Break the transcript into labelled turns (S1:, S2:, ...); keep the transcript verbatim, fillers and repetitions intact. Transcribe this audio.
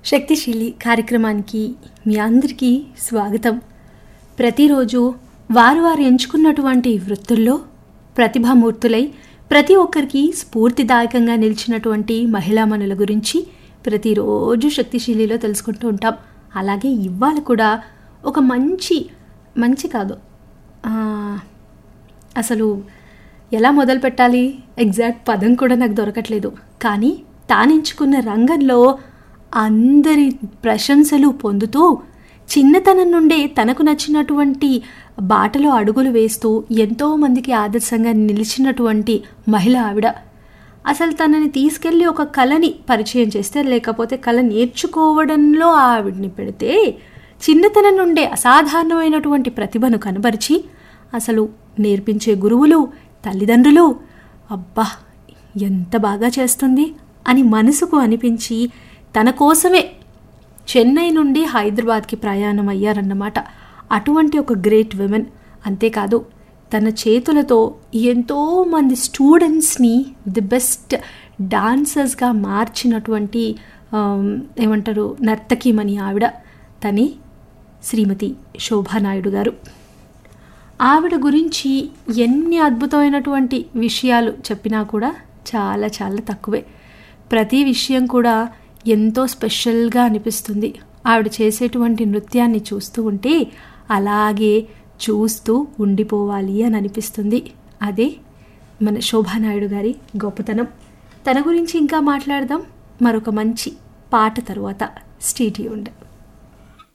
S1: శక్తిశీలి కార్యక్రమానికి మీ అందరికీ స్వాగతం. ప్రతిరోజు వారు వారు ఎంచుకున్నటువంటి వృత్తుల్లో ప్రతిభామూర్తులై ప్రతి ఒక్కరికి స్ఫూర్తిదాయకంగా నిలిచినటువంటి మహిళామణుల గురించి ప్రతిరోజు శక్తిశీలిలో తెలుసుకుంటూ ఉంటాం. అలాగే ఇవాళ కూడా ఒక మంచి మంచి కాదు అసలు ఎలా మొదలు పెట్టాలి, ఎగ్జాక్ట్ పదం కూడా నాకు దొరకట్లేదు. కానీ తానెంచుకున్న రంగంలో అందరి ప్రశంసలు పొందుతూ చిన్నతనం నుండే తనకు నచ్చినటువంటి బాటలో అడుగులు వేస్తూ ఎంతోమందికి ఆదర్శంగా నిలిచినటువంటి మహిళ ఆవిడ. అసలు తనని తీసుకెళ్ళి ఒక కళని పరిచయం చేస్తే, లేకపోతే కళ నేర్చుకోవడంలో ఆవిడని పెడితే చిన్నతనం నుండే అసాధారణమైనటువంటి ప్రతిభను కనబరిచి అసలు నేర్పించే గురువులు, తల్లిదండ్రులు అబ్బా ఎంత బాగా చేస్తుంది అని మనసుకు అనిపించి తన కోసమే చెన్నై నుండి హైదరాబాద్కి ప్రయాణం అయ్యారన్నమాట. అటువంటి ఒక గ్రేట్ విమెన్. అంతేకాదు తన చేతులతో ఎంతోమంది స్టూడెంట్స్ని ది బెస్ట్ డాన్సర్స్గా మార్చినటువంటి ఏమంటారు నర్తకిమణి ఆవిడ. తని శ్రీమతి శోభానాయుడు గారు. ఆవిడ గురించి ఎన్ని అద్భుతమైనటువంటి విషయాలు చెప్పినా కూడా చాలా చాలా తక్కువే. ప్రతి విషయం కూడా ఎంతో స్పెషల్గా అనిపిస్తుంది. ఆవిడ చేసేటువంటి నృత్యాన్ని చూస్తూ ఉంటే అలాగే చూస్తూ ఉండిపోవాలి అని అనిపిస్తుంది. అదే మన శోభానాయుడు గారి గొప్పతనం. తన గురించి ఇంకా మాట్లాడదాం మరొక మంచి పాట తరువాత. Stay tuned.